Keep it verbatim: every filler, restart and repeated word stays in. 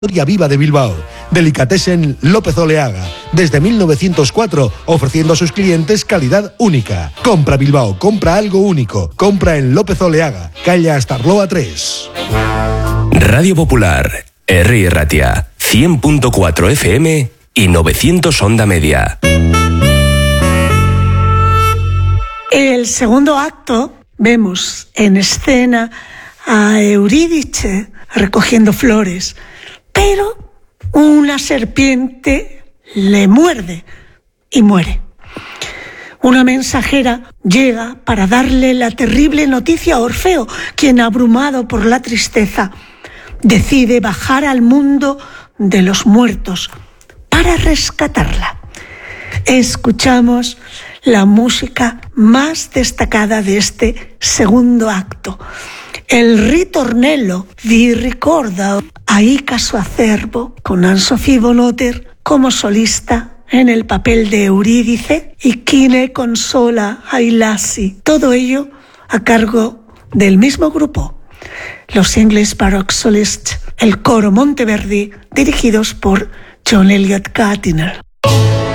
Historia viva de Bilbao. Delicatessen López Oleaga. Desde mil novecientos cuatro, ofreciendo a sus clientes calidad única. Compra Bilbao, compra algo único. Compra en López Oleaga, calle Astarloa tres. Radio Popular, Herri Ratia, cien punto cuatro F M y novecientos onda media. El segundo acto, vemos en escena a Eurídice recogiendo flores, pero una serpiente le muerde y muere. Una mensajera llega para darle la terrible noticia a Orfeo, quien, abrumado por la tristeza, decide bajar al mundo de los muertos para rescatarla. Escuchamos la música más destacada de este segundo acto, el ritornello di ricordo a Ica su acervo, con Anne-Sophie Bonotter como solista en el papel de Eurídice y Kine consola a Ilassi. Todo ello a cargo del mismo grupo, los English Baroque Solists, el coro Monteverdi, dirigidos por John Eliot Gardiner.